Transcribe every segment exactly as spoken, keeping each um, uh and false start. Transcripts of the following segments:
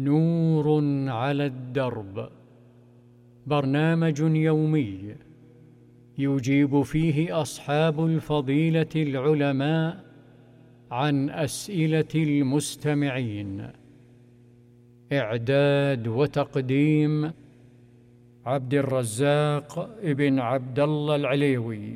نور على الدرب، برنامج يومي يجيب فيه أصحاب الفضيلة العلماء عن أسئلة المستمعين. إعداد وتقديم عبد الرزاق ابن عبد الله العليوي.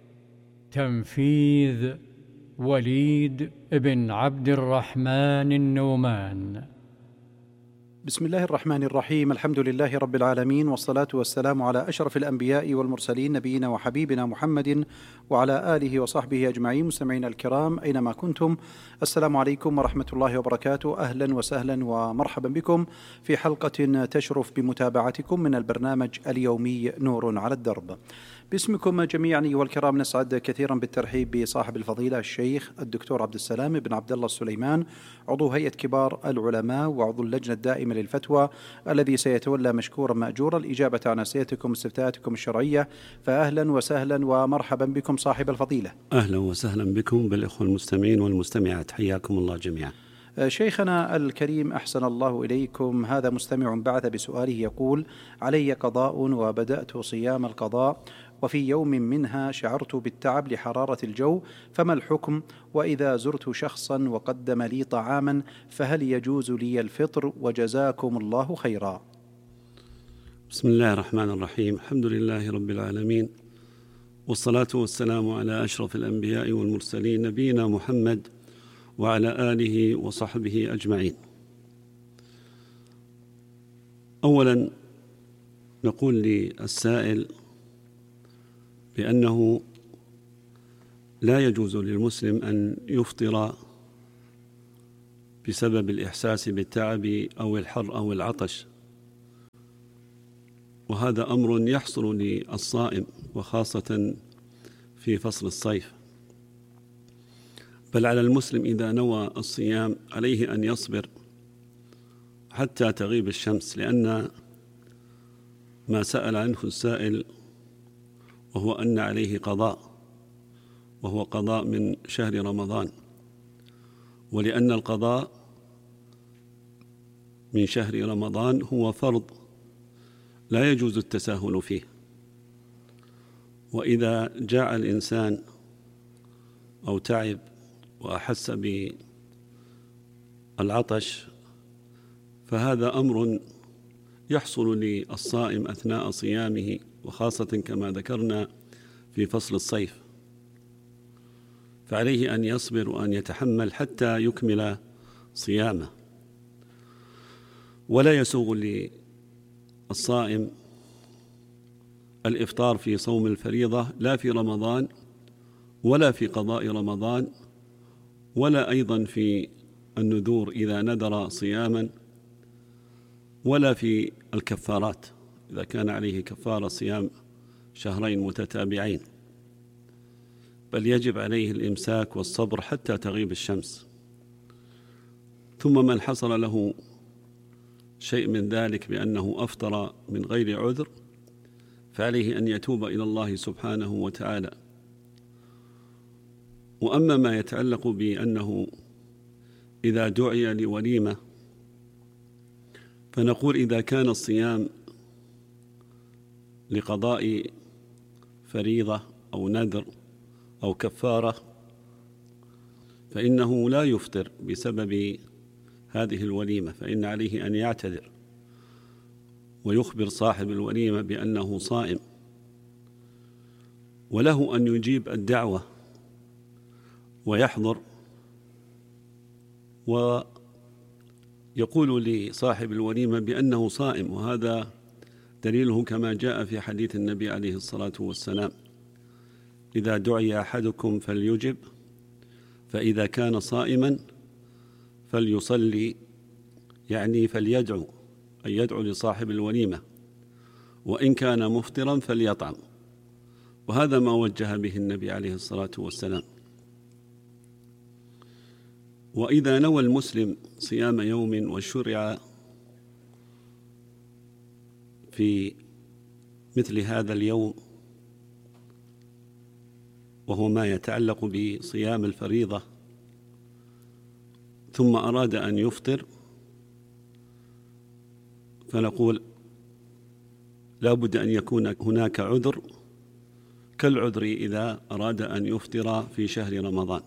تنفيذ وليد ابن عبد الرحمن النومان. بسم الله الرحمن الرحيم. الحمد لله رب العالمين، والصلاة والسلام على أشرف الأنبياء والمرسلين، نبينا وحبيبنا محمد وعلى آله وصحبه أجمعين. مستمعين الكرام أينما كنتم، السلام عليكم ورحمة الله وبركاته. أهلا وسهلا ومرحبا بكم في حلقة تشرف بمتابعتكم من البرنامج اليومي نور على الدرب. باسمكم جميعا أيها الكرام نسعد كثيرا بالترحيب بصاحب الفضيلة الشيخ الدكتور عبد السلام بن عبد الله السليمان، عضو هيئة كبار العلماء وعضو اللجنة الدائمة للفتوى، الذي سيتولى مشكورا مأجورا الإجابة عن أسئلتكم واستفتاءاتكم الشرعية. فأهلا وسهلا ومرحبا بكم صاحب الفضيلة. أهلا وسهلا بكم بالإخوة المستمعين والمستمعات، حياكم الله جميعا. شيخنا الكريم أحسن الله إليكم، هذا مستمع بعث بسؤاله يقول: علي قضاء وبدأت صيام القضاء، وفي يوم منها شعرت بالتعب لحرارة الجو، فما الحكم؟ وإذا زرت شخصا وقدم لي طعاما فهل يجوز لي الفطر؟ وجزاكم الله خيرا. بسم الله الرحمن الرحيم. الحمد لله رب العالمين، والصلاة والسلام على أشرف الأنبياء والمرسلين، نبينا محمد وعلى آله وصحبه أجمعين. أولا نقول للسائل بأنه لا يجوز للمسلم أن يفطر بسبب الإحساس بالتعب أو الحر أو العطش، وهذا أمر يحصل للصائم وخاصة في فصل الصيف. بل على المسلم إذا نوى الصيام عليه أن يصبر حتى تغيب الشمس، لأن ما سأل عنه السائل وهو أن عليه قضاء، وهو قضاء من شهر رمضان، ولأن القضاء من شهر رمضان هو فرض لا يجوز التساهل فيه. وإذا جاع الإنسان أو تعب وأحس بالعطش فهذا أمر يحصل للصائم أثناء صيامه، وخاصة كما ذكرنا في فصل الصيف، فعليه أن يصبر وأن يتحمل حتى يكمل صيامه. ولا يسوغ للصائم الإفطار في صوم الفريضة لا في رمضان ولا في قضاء رمضان، ولا أيضا في النذور إذا نذر صياما، ولا في الكفارات إذا كان عليه كفارة صيام شهرين متتابعين، بل يجب عليه الإمساك والصبر حتى تغيب الشمس. ثم من حصل له شيء من ذلك بأنه أفطر من غير عذر فعليه أن يتوب إلى الله سبحانه وتعالى. وأما ما يتعلق بأنه إذا دعي لوليمة فنقول إذا كان الصيام لقضاء فريضة أو نذر أو كفارة فإنه لا يفطر بسبب هذه الوليمة، فإن عليه أن يعتذر ويخبر صاحب الوليمة بأنه صائم، وله أن يجيب الدعوة ويحضر ويقول لصاحب الوليمة بأنه صائم، وهذا دليله كما جاء في حديث النبي عليه الصلاة والسلام: إذا دعي أحدكم فليجب، فإذا كان صائما فليصلي، يعني فليدعو، أي يدعو لصاحب الوليمة، وإن كان مفطرا فليطعم. وهذا ما وجه به النبي عليه الصلاة والسلام. وإذا نوى المسلم صيام يوم وشرع في مثل هذا اليوم وهو ما يتعلق بصيام الفريضة ثم أراد أن يفطر فنقول لا بد أن يكون هناك عذر كالعذر إذا أراد أن يفطر في شهر رمضان،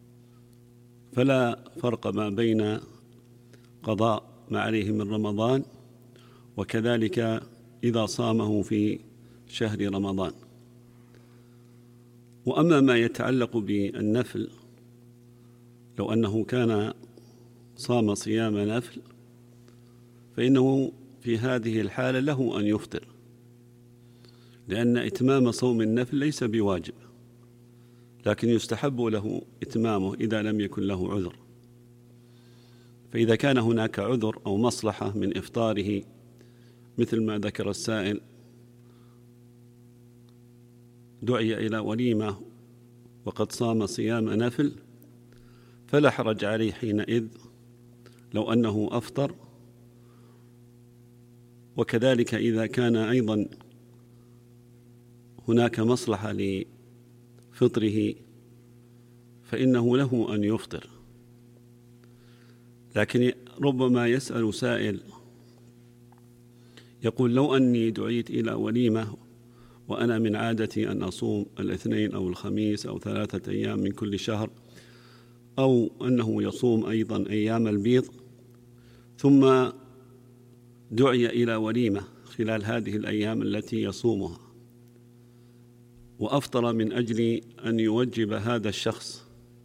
فلا فرق ما بين قضاء ما عليه من رمضان وكذلك إذا صامه في شهر رمضان. وأما ما يتعلق بالنفل، لو أنه كان صام صيام نفل فإنه في هذه الحالة له أن يفطر، لأن إتمام صوم النفل ليس بواجب، لكن يستحب له إتمامه إذا لم يكن له عذر. فإذا كان هناك عذر أو مصلحة من إفطاره مثل ما ذكر السائل، دعي إلى وليمة وقد صام صيام نفل، فلا حرج عليه حينئذ لو أنه أفطر. وكذلك إذا كان أيضا هناك مصلحة لفطره فإنه له أن يفطر. لكن ربما يسأل سائل يقول لو أني دعيت إلى وليمة وأنا من عادتي أن أصوم الاثنين أو الخميس أو ثلاثة أيام من كل شهر، أو أنه يصوم أيضا أيام البيض، ثم دعي إلى وليمة خلال هذه الأيام التي يصومها وأفطر من أجل أن يوجب هذا الشخص،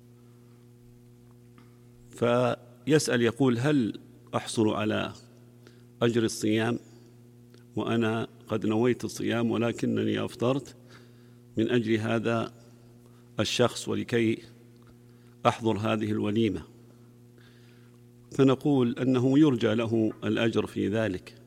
فيسأل يقول هل أحصل على أجر الصيام وأنا قد نويت الصيام ولكنني أفطرت من أجل هذا الشخص ولكي أحضر هذه الوليمة؟ فنقول أنه يرجى له الأجر في ذلك،